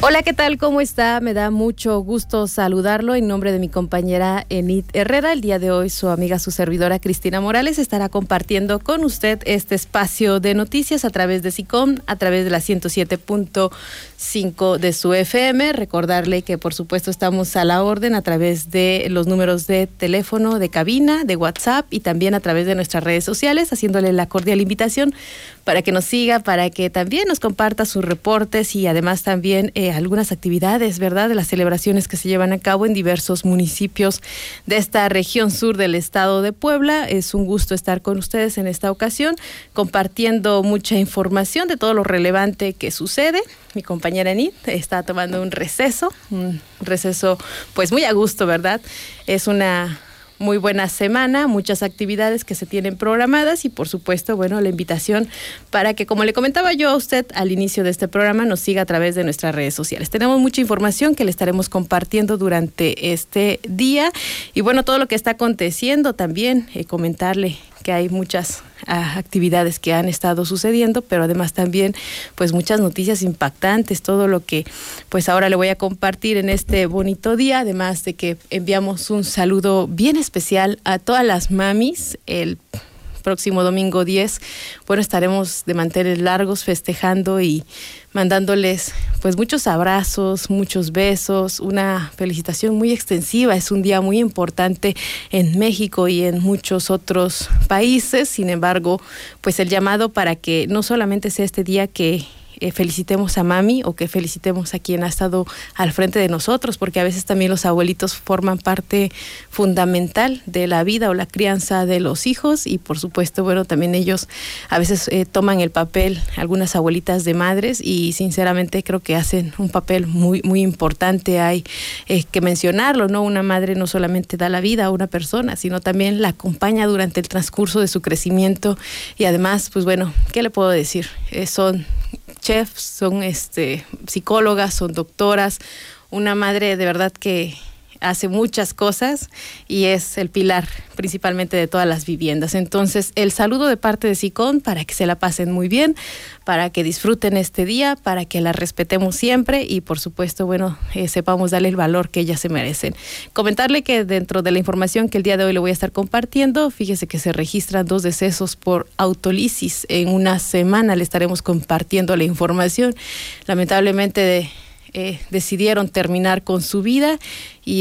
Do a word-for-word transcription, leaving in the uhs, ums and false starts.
Hola, ¿qué tal? ¿Cómo está? Me da mucho gusto saludarlo en nombre de mi compañera Enid Herrera. El día de hoy su amiga, su servidora Cristina Morales estará compartiendo con usted este espacio de noticias a través de SICOM, a través de la ciento siete punto cinco de su F M. Recordarle que por supuesto estamos a la orden a través de los números de teléfono, de cabina, de WhatsApp y también a través de nuestras redes sociales, haciéndole la cordial invitación para que nos siga, para que también nos comparta sus reportes y además también eh, algunas actividades, ¿verdad?, de las celebraciones que se llevan a cabo en diversos municipios de esta región sur del estado de Puebla. Es un gusto estar con ustedes en esta ocasión, compartiendo mucha información de todo lo relevante que sucede. Mi compañera Enid está tomando un receso, un receso pues muy a gusto, ¿verdad? Es una muy buena semana, muchas actividades que se tienen programadas y por supuesto, bueno, la invitación para que, como le comentaba yo a usted al inicio de este programa, nos siga a través de nuestras redes sociales. Tenemos mucha información que le estaremos compartiendo durante este día y bueno, todo lo que está aconteciendo también, eh, comentarle que hay muchas ah, actividades que han estado sucediendo, pero además también pues muchas noticias impactantes, todo lo que pues ahora le voy a compartir en este bonito día, además de que enviamos un saludo bien especial a todas las mamis. El próximo domingo diez, bueno, estaremos de manteles largos festejando y mandándoles pues muchos abrazos, muchos besos, una felicitación muy extensiva. Es un día muy importante en México y en muchos otros países. Sin embargo, pues el llamado para que no solamente sea este día que Eh, felicitemos a mami o que felicitemos a quien ha estado al frente de nosotros, porque a veces también los abuelitos forman parte fundamental de la vida o la crianza de los hijos y por supuesto, bueno, también ellos a veces eh, toman el papel, algunas abuelitas de madres y sinceramente creo que hacen un papel muy, muy importante. Hay eh, que mencionarlo, ¿no? Una madre no solamente da la vida a una persona, sino también la acompaña durante el transcurso de su crecimiento y además, pues bueno, ¿qué le puedo decir? Eh, son chefs, son este, psicólogas, son doctoras, una madre de verdad que hace muchas cosas y es el pilar principalmente de todas las viviendas. Entonces, el saludo de parte de SICOM para que se la pasen muy bien, para que disfruten este día, para que la respetemos siempre y por supuesto, bueno, eh, sepamos darle el valor que ellas se merecen. Comentarle que dentro de la información que el día de hoy le voy a estar compartiendo, fíjese que se registran dos decesos por autolisis en una semana. Le estaremos compartiendo la información. Lamentablemente de, eh, decidieron terminar con su vida y